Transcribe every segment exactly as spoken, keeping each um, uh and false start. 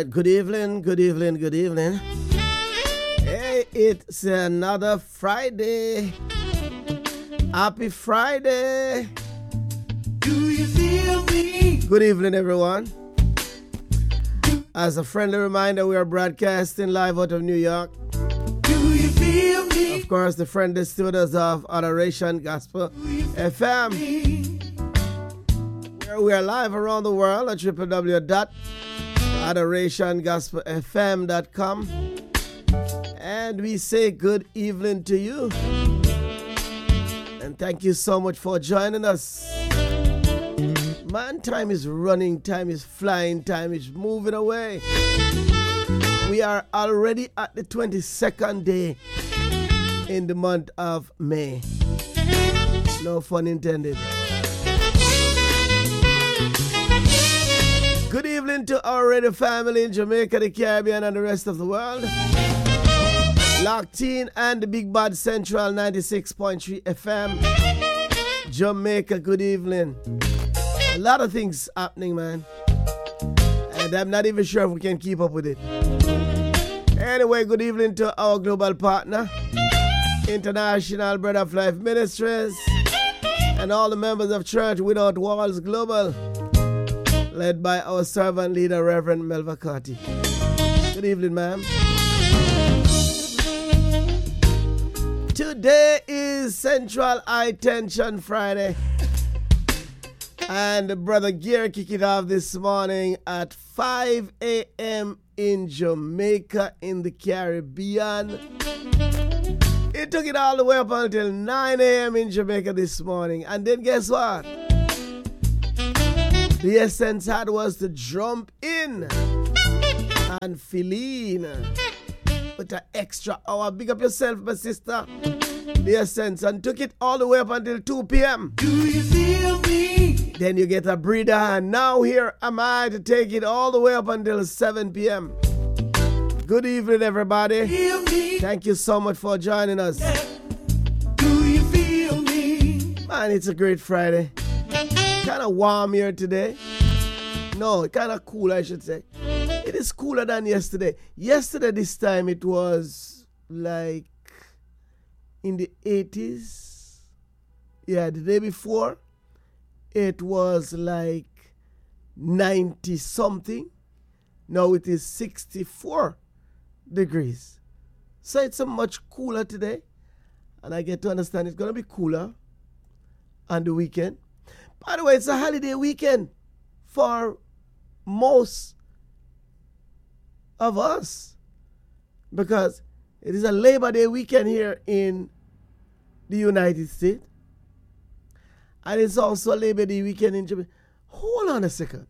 right, good evening, good evening, good evening. Hey, it's another Friday. Happy Friday. Do you feel me? Good evening, everyone. As a friendly reminder, we are broadcasting live out of New York. Do you feel me? Of course, the friendly studios of Adoration Gospel F M. Where we are live around the world at w w w dot adoration gospel f m dot com. And we say good evening to you. And thank you so much for joining us. Man, time is running, time is flying, time is moving away. We are already at the twenty-second day in the month of May. No pun intended. Good evening to our radio family in Jamaica, the Caribbean, and the rest of the world. Locked in and the Big Bad Central ninety-six point three F M. Jamaica, good evening. A lot of things happening, man. And I'm not even sure if we can keep up with it. Anyway, good evening to our global partner, International Bread of Life Ministries, and all the members of Church Without Walls Global, led by our servant leader, Reverend Melva Carty. Good evening, ma'am. Today is Central High Tension Friday. And Brother Gear kicked it off this morning at five a.m. in Jamaica in the Caribbean. It took it all the way up until nine a.m. in Jamaica this morning. And then guess what? The essence had was to jump in and fill in with an extra hour. Big up yourself, my sister. The essence, and took it all the way up until two p.m. Do you feel me? Then you get a breather, and now here am I to take it all the way up until seven p.m. Good evening, everybody. Feel me? Thank you so much for joining us. Do you feel me? Man, it's a great Friday. Kind of warm here today. No, kind of cool, I should say. It is cooler than yesterday. Yesterday, this time, it was like in the eighties. Yeah, the day before, it was like ninety something. Now it is sixty-four degrees. So it's a much cooler today. And I get to understand it's going to be cooler on the weekend. By the way, it's a holiday weekend for most of us, because it is a Labor Day weekend here in the United States. And it's also a Labor Day weekend in Jamaica. Hold on a second.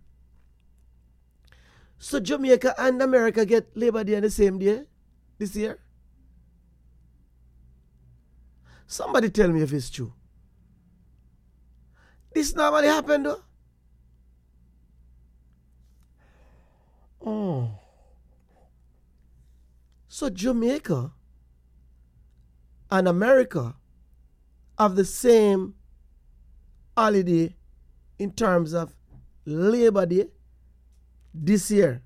So Jamaica and America get Labor Day on the same day this year? Somebody tell me if it's true. This normally happened though? Oh. So Jamaica and America have the same holiday in terms of Labor Day this year.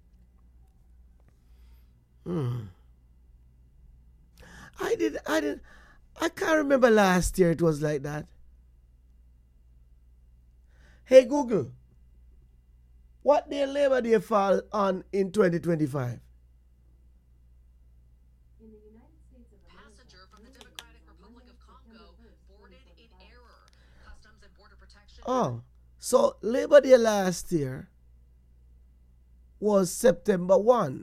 Hmm. I did I did I can't remember last year it was like that. Hey Google, what day Labor Day fall on in twenty twenty-five? Oh, so Labor Day last year was September first.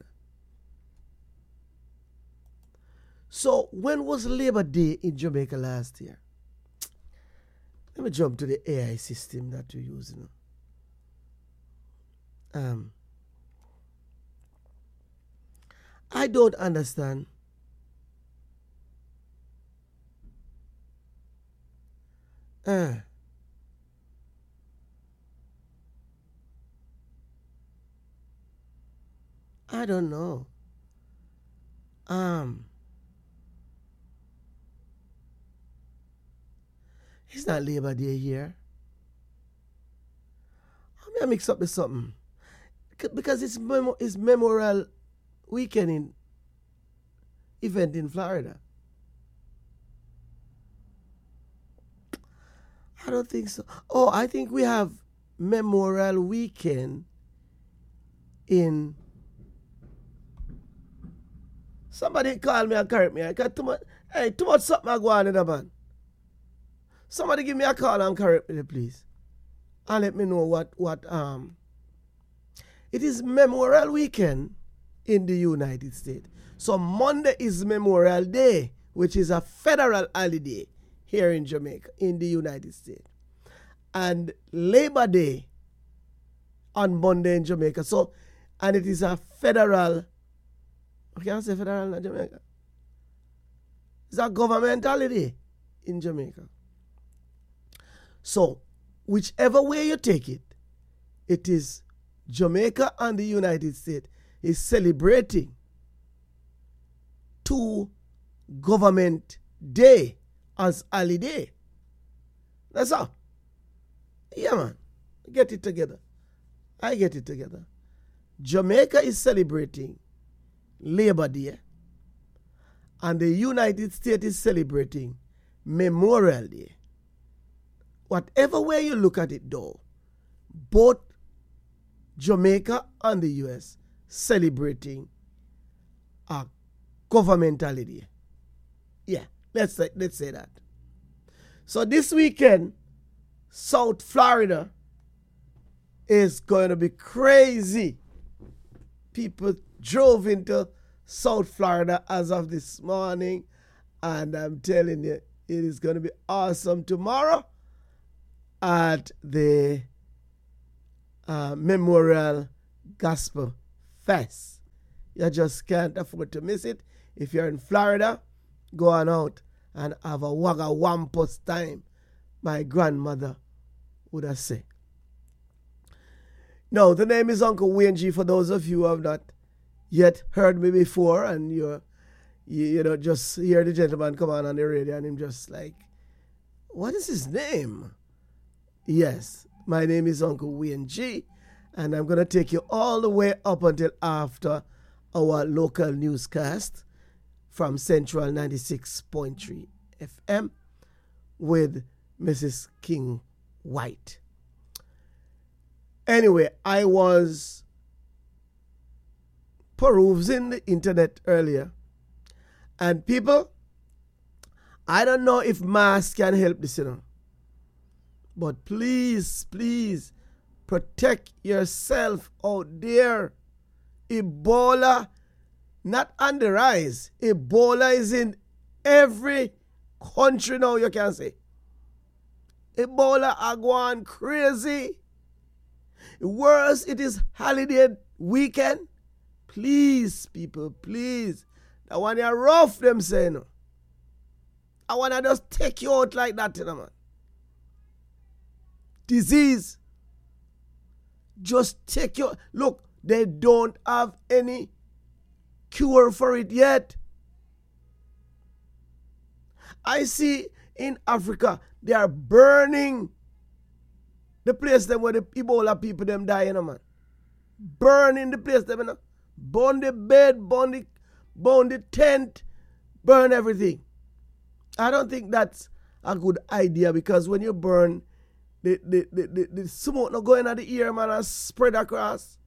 So when was Labor Day in Jamaica last year? Let me jump to the A I system that we use. You know. Um, I don't understand. Uh, I don't know. Um, it's not Labor Day here. I mean, I mix up with something. Because it's memo- it's Memorial Weekend in, event in Florida. I don't think so. Oh, I think we have Memorial Weekend in. Somebody call me and correct me. I got too much. Hey, too much something I go on in the man. Somebody give me a call and correct me, please, and let me know what what um. It is Memorial Weekend in the United States. So Monday is Memorial Day, which is a federal holiday here in Jamaica, in the United States. And Labor Day on Monday in Jamaica. So, and it is a federal, I can't say federal in Jamaica. It's a government holiday in Jamaica. So, whichever way you take it, it is Jamaica and the United States is celebrating two government day as holiday. That's all. Yeah, man. Get it together. I get it together. Jamaica is celebrating Labor Day, and the United States is celebrating Memorial Day. Whatever way you look at it, though, both Jamaica and the U S celebrating a government holiday. Yeah, let's say, let's say that. So this weekend, South Florida is going to be crazy. People drove into South Florida as of this morning, and I'm telling you, it is going to be awesome tomorrow at the uh, Memorial Gospel Fest. You just can't afford to miss it. If you're in Florida, go on out and have a wagga wampus time, my grandmother would have said. No, the name is Uncle Wayne G. For those of you who have not yet heard me before, and you're, you, you know, just hear the gentleman come on on the radio and him just like, what is his name? Yes, my name is Uncle Wayne G, and I'm going to take you all the way up until after our local newscast from Central ninety-six point three F M with Missus King White. Anyway, I was perusing the internet earlier, and people, I don't know if masks can help this, you know, but please, please protect yourself out there. Ebola, not on the rise. Ebola is in every country now, you can say. Ebola are going crazy. Worse, it is holiday weekend. Please, people, please. I want you rough them say, no. I want to just take you out like that, you know, man. Disease. Just take you. Look, they don't have any cure for it yet. I see in Africa, they are burning the place them where the Ebola people them die, you know, man. Burning the place them, you know. Burn the bed, burn the, burn the tent, burn everything. I don't think that's a good idea, because when you burn, the, the, the, the, the smoke not going out the ear, man, and spread across.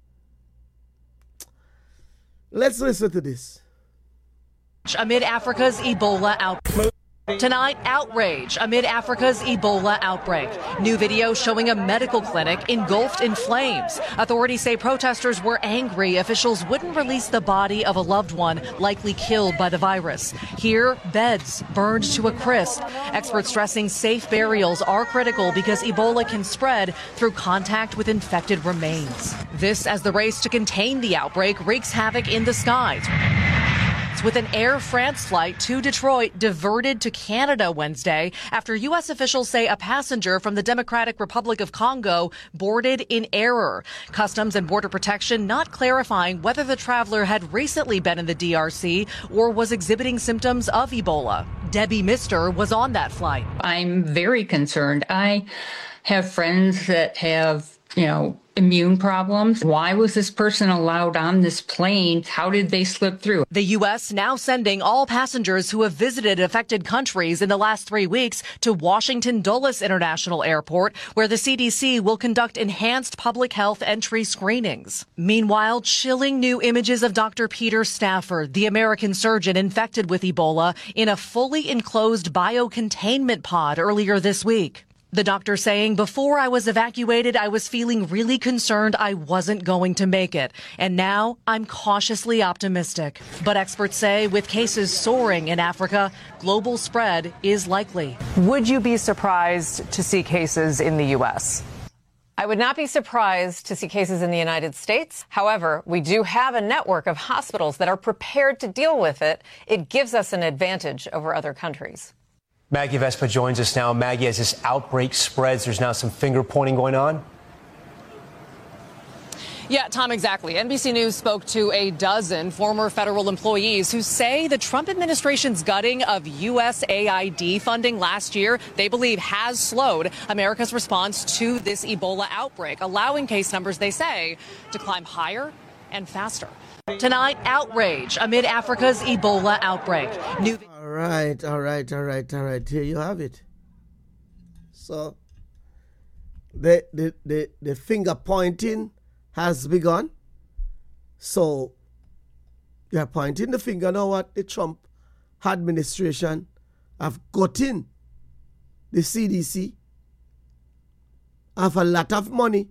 Let's listen to this. Amid Africa's Ebola outbreak. Tonight, outrage amid Africa's Ebola outbreak. New video showing a medical clinic engulfed in flames. Authorities say protesters were angry officials wouldn't release the body of a loved one likely killed by the virus. Here, beds burned to a crisp. Experts stressing safe burials are critical because Ebola can spread through contact with infected remains. This as the race to contain the outbreak wreaks havoc in the skies, with an Air France flight to Detroit diverted to Canada Wednesday after U S officials say a passenger from the Democratic Republic of Congo boarded in error. Customs and Border Protection not clarifying whether the traveler had recently been in the D R C or was exhibiting symptoms of Ebola. Debbie Mister was on that flight. I'm very concerned. I have friends that have you know, immune problems. Why was this person allowed on this plane? How did they slip through? The U S now sending all passengers who have visited affected countries in the last three weeks to Washington Dulles International Airport, where the C D C will conduct enhanced public health entry screenings. Meanwhile, chilling new images of Doctor Peter Stafford, the American surgeon infected with Ebola, in a fully enclosed biocontainment pod earlier this week. The doctor saying, before I was evacuated, I was feeling really concerned I wasn't going to make it. And now I'm cautiously optimistic. But experts say with cases soaring in Africa, global spread is likely. Would you be surprised to see cases in the U S? I would not be surprised to see cases in the United States. However, we do have a network of hospitals that are prepared to deal with it. It gives us an advantage over other countries. Maggie Vespa joins us now. Maggie, as this outbreak spreads, there's now some finger pointing going on. Yeah, Tom, exactly. N B C News spoke to a dozen former federal employees who say the Trump administration's gutting of U S A I D funding last year, they believe, has slowed America's response to this Ebola outbreak, allowing case numbers, they say, to climb higher and faster. Tonight, outrage amid Africa's Ebola outbreak. New All right, all right, all right, all right. Here you have it. So, the the the, the finger pointing has begun. So, you're pointing the finger now at the Trump administration have gotten the C D C, have a lot of money.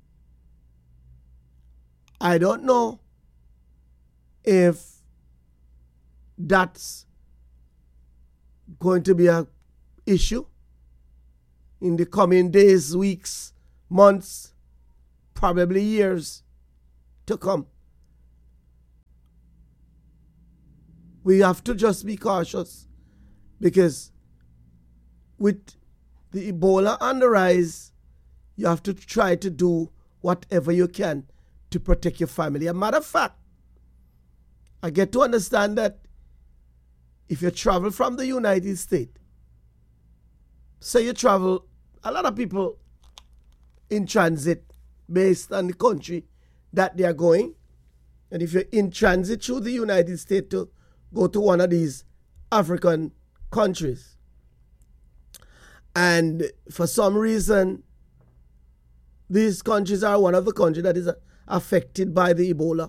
I don't know if that's going to be an issue in the coming days, weeks, months, probably years to come. We have to just be cautious because with the Ebola on the rise, you have to try to do whatever you can to protect your family. As a matter of fact, I get to understand that if you travel from the United States, say you travel, a lot of people in transit based on the country that they are going, and if you're in transit through the United States to go to one of these African countries, and for some reason, these countries are one of the countries that is affected by the Ebola,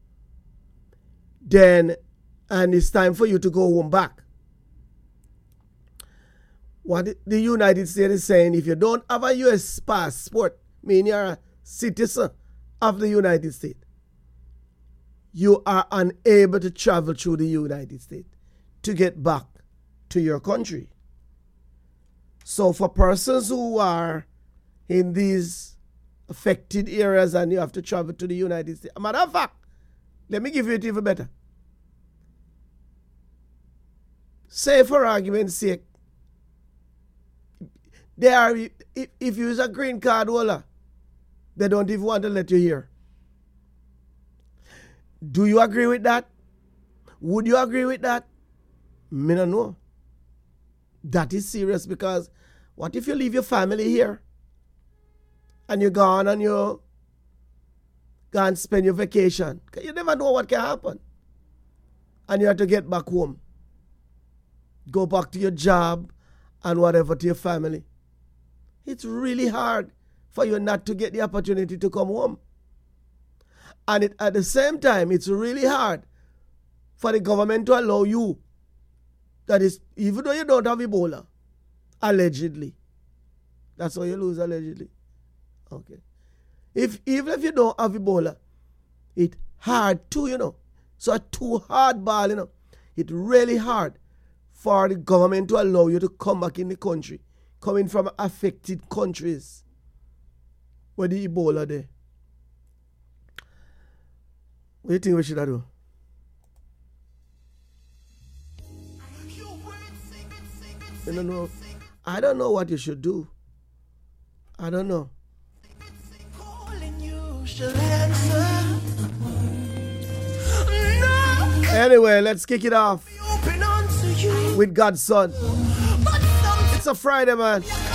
then, and it's time for you to go home back. What the United States is saying, if you don't have a U S passport, meaning you're a citizen of the United States, you are unable to travel through the United States to get back to your country. So for persons who are in these affected areas and you have to travel to the United States, a matter of fact, let me give you it even better. Say for argument's sake, they are, if, if you use a green card holder, they don't even want to let you here. Do you agree with that? Would you agree with that? Me no know. That is serious because what if you leave your family here and you're gone and you go and spend your vacation? You never know what can happen. And you have to get back home. Go back to your job and whatever to your family. It's really hard for you not to get the opportunity to come home. And it, at the same time, it's really hard for the government to allow you, that is, even though you don't have Ebola, allegedly. That's why you lose allegedly. Okay. If even if you don't have Ebola, it's hard too, you know. So a too hard ball, you know. It's really hard for the government to allow you to come back in the country, coming from affected countries where the Ebola there. What do you think we should do? I don't know. I don't know what you should do. I don't know. Anyway, let's kick it off with God's Son. It's a Friday, man.